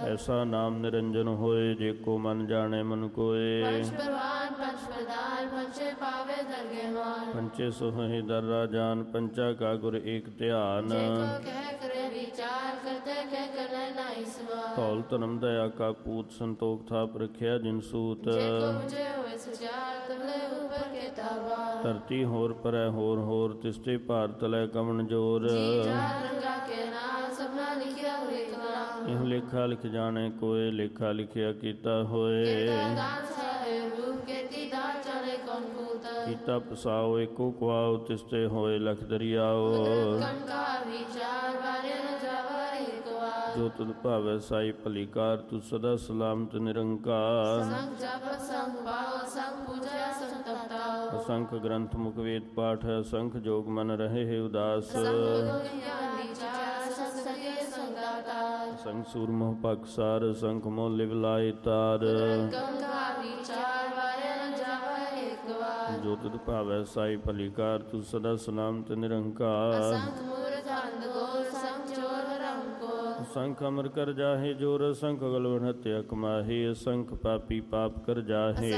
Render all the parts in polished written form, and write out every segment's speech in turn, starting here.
ऐसा नाम निरंजन होए, जेको मन जाने मन कोय। पंच प्रवान पंच प्रदान पंचे पावे दरगे मान। पंचे सोहे दर राजान, पंचा का गुर एक ध्यान। जेको कह करे विचार, करते कह करे नाई सवार। धौल धर्म दया का पूत, संतोख था रखिया जिन सूत। जेको मुझे होए सचार, तबले ऊपर के ताबार। धरती होर परै होर, तिसते भार तलै कवन जोर। जी चार रंगा के नाम, सबना लिखिया हुए कलाम। इह लेखा लिख जाने कोय, लेखा लिखिया कीता होए। केता दान सहाय रूप, केती दान चले कौन कूत। कीता पसाओ एको कुआओ, तिसते होए लख दरियाओ। कन का विचार, बारे न जावा एक बार। जो तुद भावै साई भली कार, तू सदा सलामत निरंकार। संग जप संग पाओ, संग पूजा संग तपताओ। असंख ग्रंथ मुख वेद पाठ, असंख जोग मन रहे है उदास। संग ज्ञान विचार, संग सगे संग दातार। संग सूरमोह पक्षसार, संख मोह लिव लाए तार। कन का विचार, बारे न जावा एक बार। जो तुद भावै साई भली कार, तू सदा सलामत निरंकार। असंख मूर्ख अंधघोर, संग चोर हरम को। असंख अमर कर जाहे जोर, असंख गलवन हत्या कमाहे। असंख पापी पाप कर जाहे।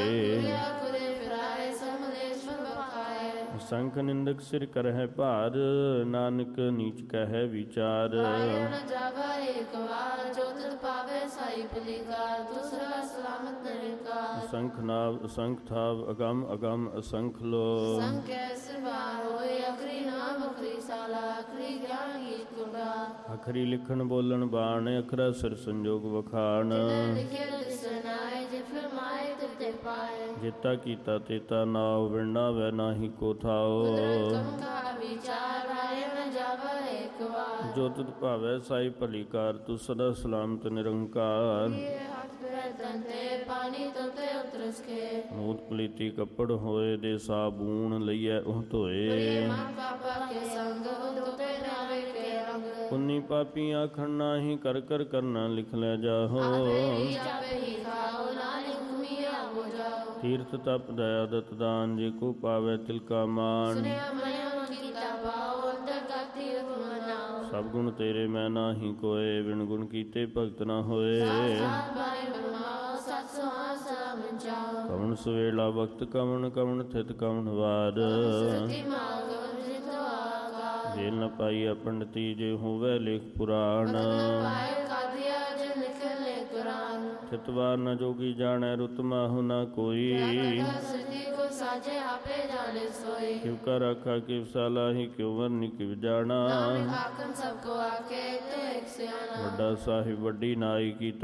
असंख निंदक सिर करह भार, नानक नीच कह विचार। असंख नाव असंख थाव, अगम अगम असंख लो। अखरी लिखन बोलन बाण, अखरा सिर संजोग वखाण। जेता कीता तेता नाव, विणना वै नाहि को थाओ। जो तुद भावै साई भली कार, तू सदा सलामत निरंकार। मूत पलीती कपड़ होए, दे साबून लईऐ उह धोए। पुन्नी पापी आखण नाहि, कर कर करना लिख लै जाहो। तीर्थ तप दया दत दान, जेको पावै तिलका मान। सब गुण तेरे मैं नाहि कोय, बिन गुण कीते भगत न होए। कवन सवेला वक्त कवन, कवन थित कवन वार। जेल न पाईया पंडिती, जे होवै लेख पुराण। थितवार न जोगी जानै, रुत माहु न कोई। क्यों कर आखा किव साला ही, क्यों वरनी किव जाना। वड्डा साहिब वड्डी नाई कीता